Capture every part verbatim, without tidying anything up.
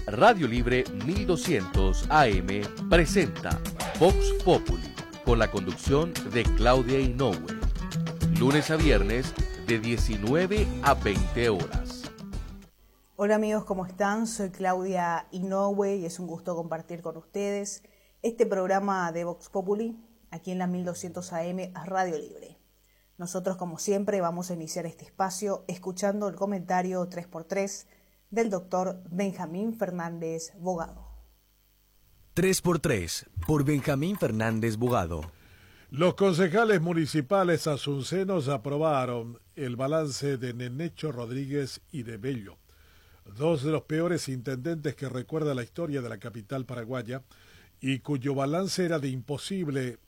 Radio Libre mil doscientos A M presenta Vox Populi, con la conducción de Claudia Inoue. Lunes a viernes de diecinueve a veinte horas. Hola amigos, ¿cómo están? Soy Claudia Inoue y es un gusto compartir con ustedes este programa de Vox Populi aquí en la mil doscientos A M Radio Libre. Nosotros, como siempre, vamos a iniciar este espacio escuchando el comentario tres por tres del doctor Benjamín Fernández Bogado. tres por tres por Benjamín Fernández Bogado. Los concejales municipales asuncenos aprobaron el balance de Nenecho Rodríguez y de Bello, dos de los peores intendentes que recuerda la historia de la capital paraguaya y cuyo balance era de imposible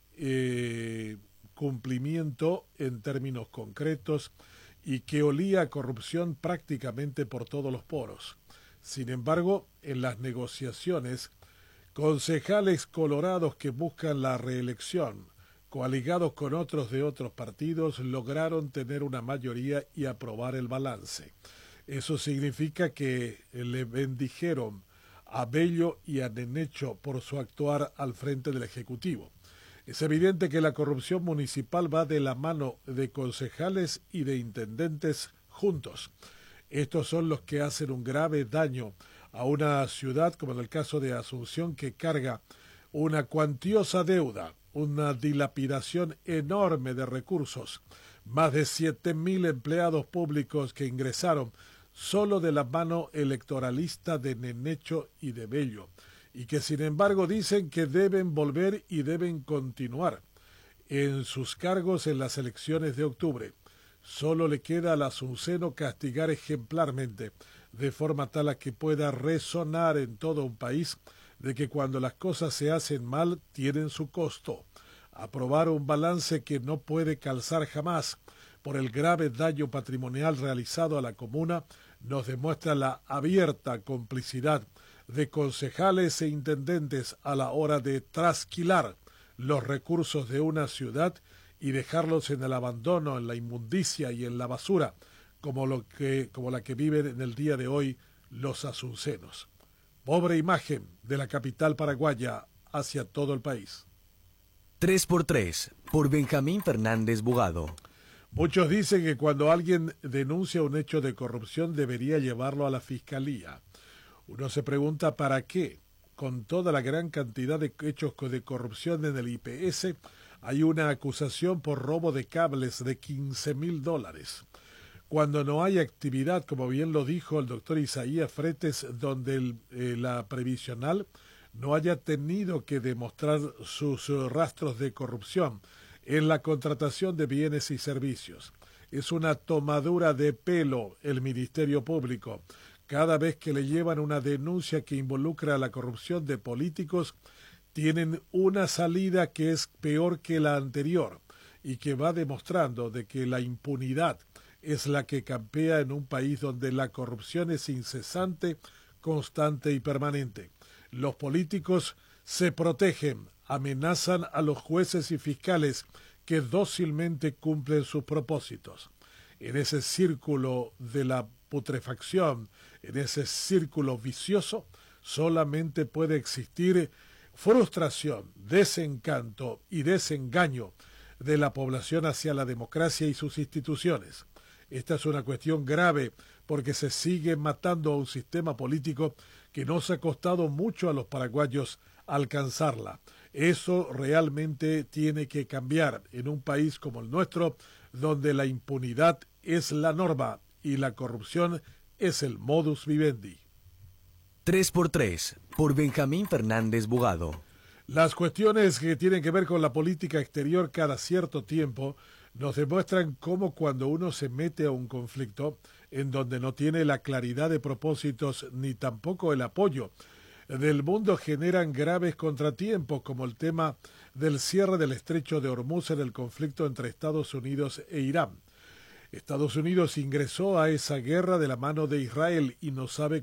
eh, cumplimiento en términos concretos y que olía a corrupción prácticamente por todos los poros. Sin embargo, en las negociaciones, concejales colorados que buscan la reelección, coaligados con otros de otros partidos, lograron tener una mayoría y aprobar el balance. Eso significa que le bendijeron a Bello y a Nenecho por su actuar al frente del Ejecutivo. Es evidente que la corrupción municipal va de la mano de concejales y de intendentes juntos. Estos son los que hacen un grave daño a una ciudad, como en el caso de Asunción, que carga una cuantiosa deuda, una dilapidación enorme de recursos, más de siete mil empleados públicos que ingresaron solo de la mano electoralista de Nenecho y de Bello, y que sin embargo dicen que deben volver y deben continuar en sus cargos en las elecciones de octubre. Solo le queda al asunceno castigar ejemplarmente, de forma tal a que pueda resonar en todo un país de que cuando las cosas se hacen mal tienen su costo. Aprobar un balance que no puede calzar jamás por el grave daño patrimonial realizado a la comuna nos demuestra la abierta complicidad de concejales e intendentes a la hora de trasquilar los recursos de una ciudad y dejarlos en el abandono, en la inmundicia y en la basura, como, lo que, como la que viven en el día de hoy los asuncenos. Pobre imagen de la capital paraguaya hacia todo el país. tres por tres por Benjamín Fernández Bogado. Muchos dicen que cuando alguien denuncia un hecho de corrupción debería llevarlo a la fiscalía. Uno se pregunta ¿para qué? Con toda la gran cantidad de hechos de corrupción en el I P S, hay una acusación por robo de cables de quince mil dólares. Cuando no hay actividad, como bien lo dijo el doctor Isaías Fretes, donde el, eh, la previsional no haya tenido que demostrar sus uh, rastros de corrupción en la contratación de bienes y servicios. Es una tomadura de pelo el Ministerio Público. Cada vez que le llevan una denuncia que involucra a la corrupción de políticos, tienen una salida que es peor que la anterior y que va demostrando de que la impunidad es la que campea en un país donde la corrupción es incesante, constante y permanente. Los políticos se protegen, amenazan a los jueces y fiscales que dócilmente cumplen sus propósitos. En ese círculo de la putrefacción, en ese círculo vicioso, solamente puede existir frustración, desencanto y desengaño de la población hacia la democracia y sus instituciones. Esta es una cuestión grave porque se sigue matando a un sistema político que nos ha costado mucho a los paraguayos alcanzarla. Eso realmente tiene que cambiar en un país como el nuestro, donde la impunidad es la norma y la corrupción es el modus vivendi. tres por tres por Benjamín Fernández Bogado. Las cuestiones que tienen que ver con la política exterior cada cierto tiempo nos demuestran cómo cuando uno se mete a un conflicto en donde no tiene la claridad de propósitos ni tampoco el apoyo del mundo, generan graves contratiempos, como el tema del cierre del estrecho de Hormuz en el conflicto entre Estados Unidos e Irán. Estados Unidos ingresó a esa guerra de la mano de Israel y no sabe